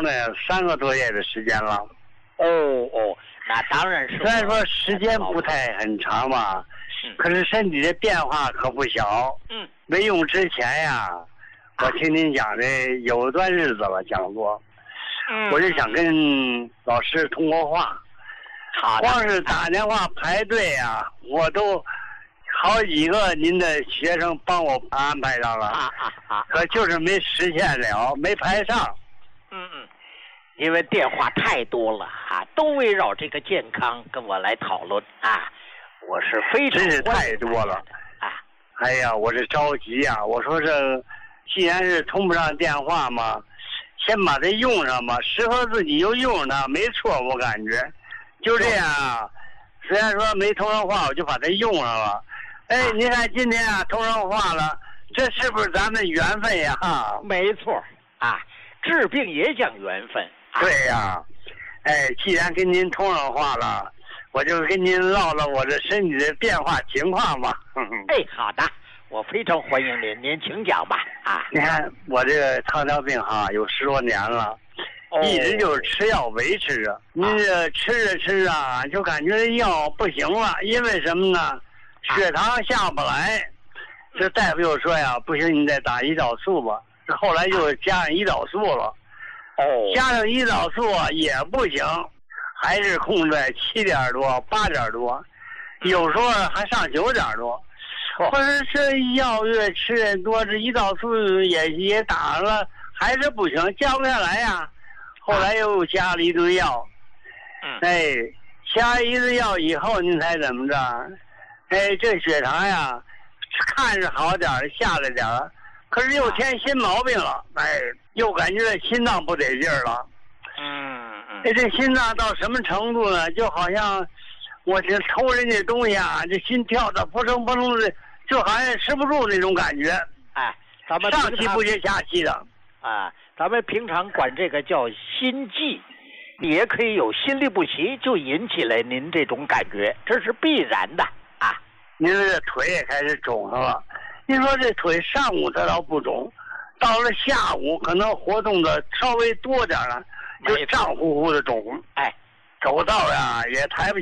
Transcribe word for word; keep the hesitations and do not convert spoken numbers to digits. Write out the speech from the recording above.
了三个多月的时间了。 哦哦，那当然是。 虽然说时间不太很长吧， 嗯、 可是身体的变化可不小。 嗯。 没用之前呀，我听您讲的有一段日子了，讲过。 嗯。 我就想跟老师通过话。 好。 光是打电话排队呀，我都。好几个您的学生帮我安排上了， 啊啊啊！ 可就是没实现了，没排上。 嗯嗯，因为电话太多了啊，都围绕这个健康跟我来讨论啊，我是非常真是太多了啊！ 哎呀，我这着急呀、啊！我说这既然是通不上电话嘛，先把它用上吧，适合自己就用它，没错，我感觉就这样啊。虽然说没通上话，我就把它用上了。哎，你看今天啊通上话了，这是不是咱们缘分呀？ 没错啊，治病也讲缘分。 啊、对呀，哎，既然跟您通上话了，我就跟您唠唠我这身体的变化情况吧。 哎，好的，我非常欢迎您，您请讲吧。啊， 你看我这个糖尿病哈，有十多年了。 哦、 一直就是吃药维持着。您这吃着吃啊，就感觉药不行了，因为什么呢？血糖下不来，这大夫又说呀，不行，你再打胰岛素吧。这后来就加上胰岛素了， 哦， 加上胰岛素啊也不行，还是控制在七点多、八点多，有时候还上九点多。或者是药越吃越多，这胰岛素也也打了，还是不行，降不下来呀。后来又加了一堆药，哎，加一堆药以后，您猜怎么着？哎，这血糖呀，看着好点儿，下来点儿，可是又添新毛病了。哎，又感觉心脏不得劲儿了。 嗯嗯。 哎，这心脏到什么程度呢？就好像我这偷人家东西啊，这心跳的扑通扑通的，就好像吃不住那种感觉。 哎，咱们上气不接下气的。 啊，咱们平常管这个叫心悸。也可以有心律不齐，就引起了您这种感觉，这是必然的啊。 您这腿也开始肿上了。您说这腿上午它倒不肿，到了下午可能活动的稍微多点了，就胀乎乎的肿。 哎， 走道呀也抬不起。